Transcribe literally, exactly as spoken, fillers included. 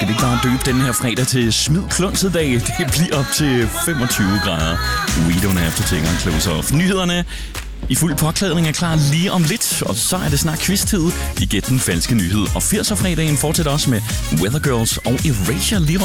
Skal vi ikke bare døbe den her fredag til Smid Klunset-dag? Det bliver op til femogtyve grader. We don't have to take our clothes off. Nyhederne i fuld påklædning er klar lige om lidt, og så er det snart quiz-tid i Gæt den falske nyhed. Og firser-fredagen fortsætter også med Weather Girls og Erasure lige